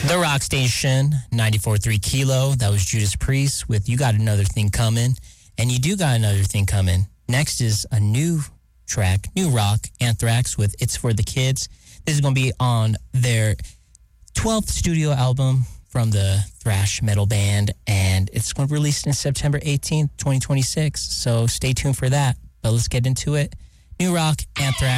The Rock Station, 94.3 Kilo. That was Judas Priest with You Got Another Thing Coming. And you do got another thing coming. Next is a new track, new rock, Anthrax with It's For The Kids. This is going to be on their 12th studio album from the thrash metal band. And it's going to be released on September 18th, 2026. So stay tuned for that. But let's get into it. New rock, Anthrax.